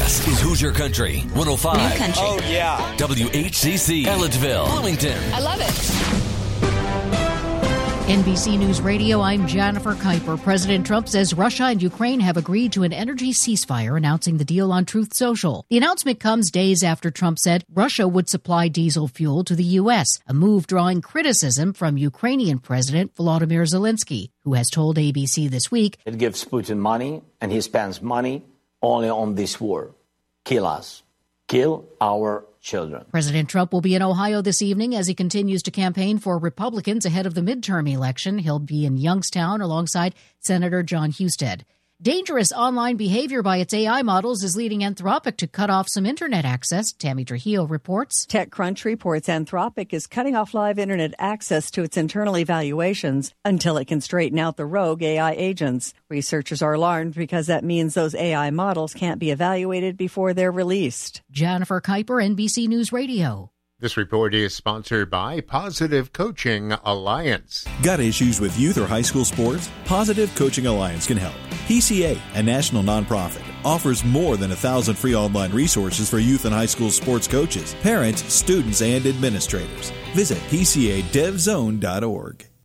This is Hoosier Country 105. New country. Oh, yeah. WHCC, Ellettsville, Bloomington. I love it. NBC News Radio, I'm Jennifer Kuiper. President Trump says Russia and Ukraine have agreed to an energy ceasefire, announcing the deal on Truth Social. The announcement comes days after Trump said Russia would supply diesel fuel to the U.S., a move drawing criticism from Ukrainian President Volodymyr Zelensky, who has told ABC this week it gives Putin money, and he spends money only on this war. Kill us. Kill our children. President Trump will be in Ohio this evening as he continues to campaign for Republicans ahead of the midterm election. He'll be in Youngstown alongside Senator John Husted. Dangerous online behavior by its AI models is leading Anthropic to cut off some internet access. Tammy Trujillo reports. TechCrunch reports Anthropic is cutting off live internet access to its internal evaluations until it can straighten out the rogue AI agents. Researchers are alarmed because that means those AI models can't be evaluated before they're released. Jennifer Kuiper, NBC News Radio. This report is sponsored by Positive Coaching Alliance. Got issues with youth or high school sports? Positive Coaching Alliance can help. PCA, a national nonprofit, offers more than 1,000 free online resources for youth and high school sports coaches, parents, students, and administrators. Visit PCADevZone.org.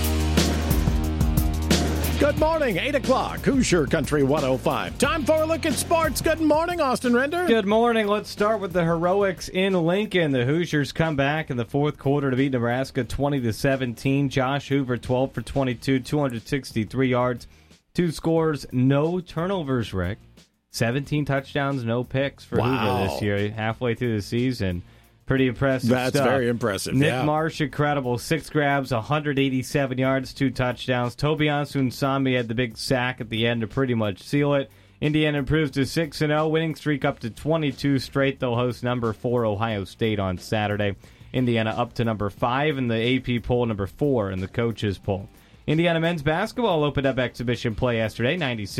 Good morning, 8 o'clock, Hoosier Country 105. Time for a look at sports. Good morning, Austin Render. Good morning. Let's start with the heroics in Lincoln. The Hoosiers come back in the fourth quarter to beat Nebraska 20-17. Josh Hoover, 12 for 22, 263 yards, 2 scores, no turnovers, Rick. 17 touchdowns, no picks for Hoover this year, halfway through the season. Pretty impressive That's stuff. Very impressive, Nick Marsh, incredible. 6 grabs, 187 yards, 2 touchdowns. Tobiasu Nsami had the big sack at the end to pretty much seal it. Indiana improves to 6-0, winning streak up to 22 straight. They'll host number 4 Ohio State on Saturday. Indiana up to number 5 in the AP poll, number 4 in the coaches poll. Indiana men's basketball opened up exhibition play yesterday,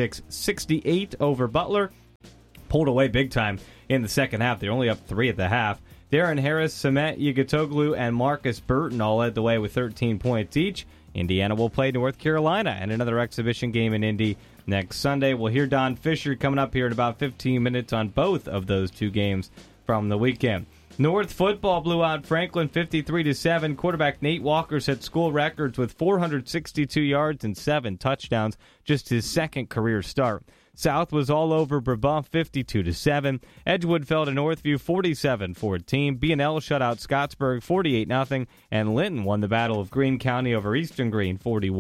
96-68 over Butler. Pulled away big time in the second half. They're only up 3 at the half. Darren Harris, Samet Yagitoglu, and Marcus Burton all led the way with 13 points each. Indiana will play North Carolina and another exhibition game in Indy next Sunday. We'll hear Don Fisher coming up here in about 15 minutes on both of those 2 games from the weekend. North football blew out Franklin 53-7. Quarterback Nate Walker set school records with 462 yards and 7 touchdowns, just his second career start. South was all over Brabant 52-7. Edgewood fell to Northview 47-14. B&L shut out Scottsburg 48-0. And Linton won the Battle of Greene County over Eastern Greene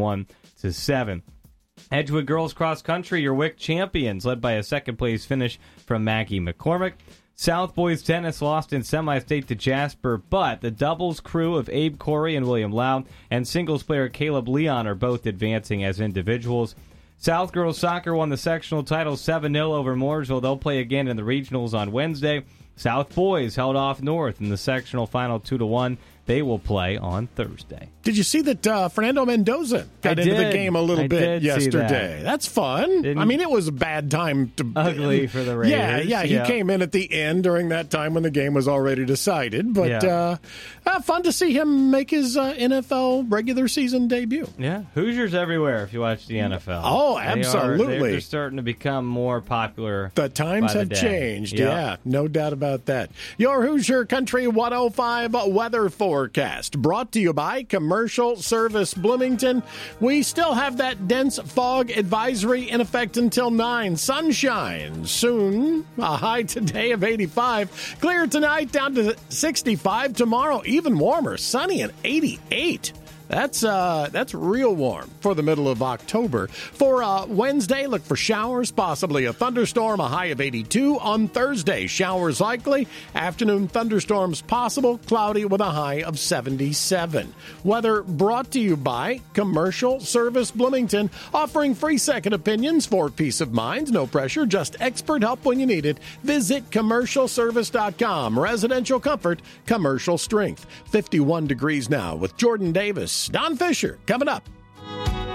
41-7. Edgewood girls cross country, your WIC champions, led by a second-place finish from Maggie McCormick. South boys tennis lost in semi-state to Jasper, but the doubles crew of Abe Corey and William Lau and singles player Caleb Leon are both advancing as individuals. South girls soccer won the sectional title 7-0 over Mooresville. They'll play again in the regionals on Wednesday. South boys held off North in the sectional final 2-1. They will play on Thursday. Did you see that Fernando Mendoza got into the game a little bit yesterday? That's fun. It was a bad time. Ugly for the Raiders. Yeah. He came in at the end during that time when the game was already decided. But fun to see him make his NFL regular season debut. Yeah, Hoosiers everywhere if you watch the NFL. Oh, absolutely. They're starting to become more popular. The times have changed. Yeah, no doubt about that. Your Hoosier Country 105 weather forecast brought to you by Commercial Service Bloomington. We still have that dense fog advisory in effect until 9. Sunshine soon. A high today of 85. Clear tonight down to 65. Tomorrow even warmer. Sunny and 88. That's real warm for the middle of October. For Wednesday, look for showers, possibly a thunderstorm, a high of 82. On Thursday, showers likely. Afternoon thunderstorms possible, cloudy with a high of 77. Weather brought to you by Commercial Service Bloomington, offering free second opinions for peace of mind. No pressure, just expert help when you need it. Visit commercialservice.com. Residential comfort, commercial strength. 51 degrees now with Jordan Davis. Don Fisher coming up